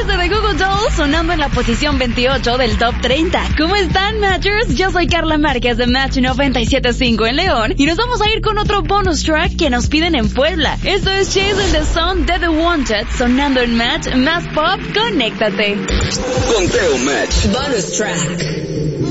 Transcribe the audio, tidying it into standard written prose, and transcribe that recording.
de The Goo Goo Dolls sonando en la posición 28 del Top 30. ¿Cómo están, Matchers? Yo soy Carla Márquez de Match 97.5 en León y nos vamos a ir con otro bonus track que nos piden en Puebla. Esto es Chasing the Sun de The Wanted sonando en Match, más pop, conéctate. Conteo Match. Bonus track.